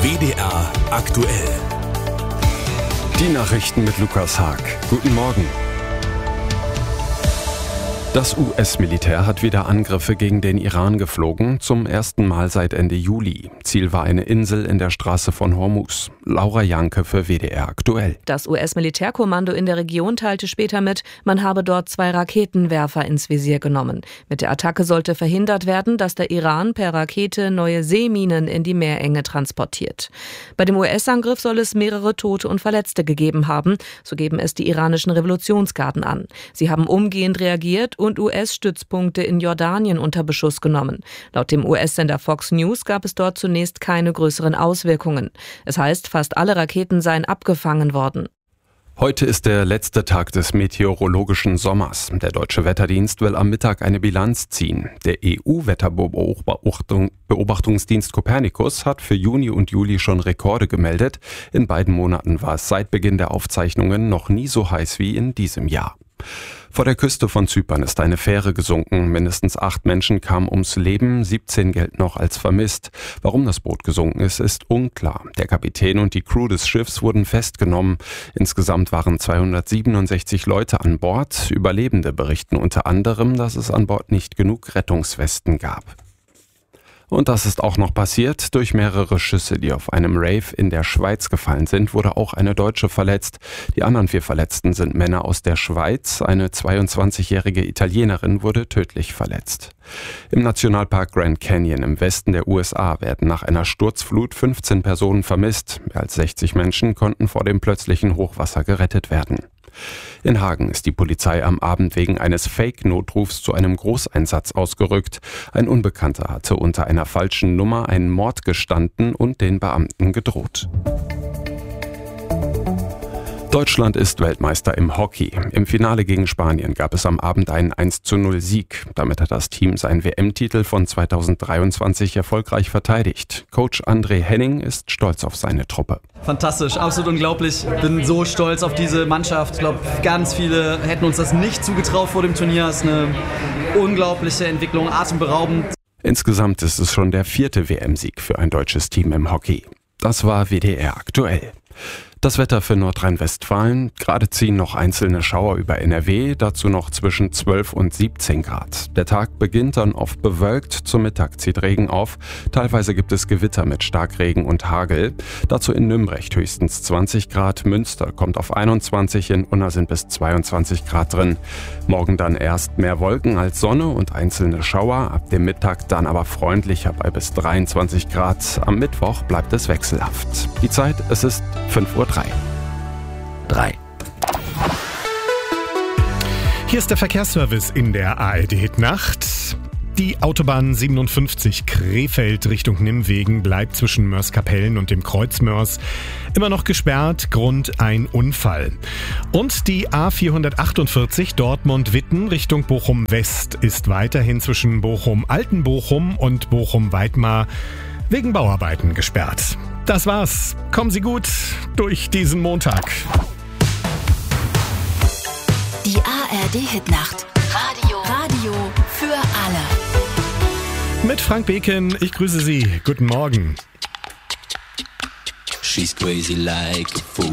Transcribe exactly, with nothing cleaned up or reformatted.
W D R aktuell. Die Nachrichten mit Lukas Haag. Guten Morgen. Das U S-Militär hat wieder Angriffe gegen den Iran geflogen, zum ersten Mal seit Ende Juli. Ziel war eine Insel in der Straße von Hormuz. Laura Janke für W D R aktuell. Das U S-Militärkommando in der Region teilte später mit, man habe dort zwei Raketenwerfer ins Visier genommen. Mit der Attacke sollte verhindert werden, dass der Iran per Rakete neue Seeminen in die Meerenge transportiert. Bei dem U S-Angriff soll es mehrere Tote und Verletzte gegeben haben, so geben es die iranischen Revolutionsgarden an. Sie haben umgehend reagiert und U S-Stützpunkte in Jordanien unter Beschuss genommen. Laut dem U S-Sender Fox News gab es dort zunächst keine größeren Auswirkungen. Es heißt, fast alle Raketen seien abgefangen worden. Heute ist der letzte Tag des meteorologischen Sommers. Der Deutsche Wetterdienst will am Mittag eine Bilanz ziehen. Der E U-Wetterbeobachtungsdienst Copernicus hat für Juni und Juli schon Rekorde gemeldet. In beiden Monaten war es seit Beginn der Aufzeichnungen noch nie so heiß wie in diesem Jahr. Vor der Küste von Zypern ist eine Fähre gesunken. Mindestens acht Menschen kamen ums Leben, siebzehn gelten noch als vermisst. Warum das Boot gesunken ist, ist unklar. Der Kapitän und die Crew des Schiffs wurden festgenommen. Insgesamt waren zweihundertsiebenundsechzig Leute an Bord. Überlebende berichten unter anderem, dass es an Bord nicht genug Rettungswesten gab. Und das ist auch noch passiert. Durch mehrere Schüsse, die auf einem Rave in der Schweiz gefallen sind, wurde auch eine Deutsche verletzt. Die anderen vier Verletzten sind Männer aus der Schweiz. Eine zweiundzwanzigjährige Italienerin wurde tödlich verletzt. Im Nationalpark Grand Canyon im Westen der U S A werden nach einer Sturzflut fünfzehn Personen vermisst. Mehr als sechzig Menschen konnten vor dem plötzlichen Hochwasser gerettet werden. In Hagen ist die Polizei am Abend wegen eines Fake-Notrufs zu einem Großeinsatz ausgerückt. Ein Unbekannter hatte unter einer falschen Nummer einen Mord gestanden und den Beamten gedroht. Deutschland ist Weltmeister im Hockey. Im Finale gegen Spanien gab es am Abend einen eins zu null Sieg. Damit hat das Team seinen W M-Titel von zweitausenddreiundzwanzig erfolgreich verteidigt. Coach André Henning ist stolz auf seine Truppe. Fantastisch, absolut unglaublich. Bin so stolz auf diese Mannschaft. Ich glaube, ganz viele hätten uns das nicht zugetraut vor dem Turnier. Es ist eine unglaubliche Entwicklung, atemberaubend. Insgesamt ist es schon der vierte W M-Sieg für ein deutsches Team im Hockey. Das war W D R aktuell. Das Wetter für Nordrhein-Westfalen. Gerade ziehen noch einzelne Schauer über N R W, dazu noch zwischen zwölf und siebzehn Grad. Der Tag beginnt dann oft bewölkt, zum Mittag zieht Regen auf. Teilweise gibt es Gewitter mit Starkregen und Hagel. Dazu in Nümbrecht höchstens zwanzig Grad, Münster kommt auf einundzwanzig, in Unna sind bis zweiundzwanzig Grad drin. Morgen dann erst mehr Wolken als Sonne und einzelne Schauer, ab dem Mittag dann aber freundlicher bei bis dreiundzwanzig Grad. Am Mittwoch bleibt es wechselhaft. Die Zeit, es ist fünf Uhr drei. Drei. Hier ist der Verkehrsservice in der A R D-Hit-Nacht. Die Autobahn siebenundfünfzig Krefeld Richtung Nimwegen bleibt zwischen Mörs-Kapellen und dem Kreuz Mörs immer noch gesperrt, Grund ein Unfall. Und die A vierhundertachtundvierzig Dortmund-Witten Richtung Bochum-West ist weiterhin zwischen Bochum-Altenbochum und Bochum-Weidmar wegen Bauarbeiten gesperrt. Das war's. Kommen Sie gut durch diesen Montag. Die A R D-Hit-Nacht. Radio. Radio für alle. Mit Frank Beken, ich grüße Sie. Guten Morgen. She's crazy like a fool.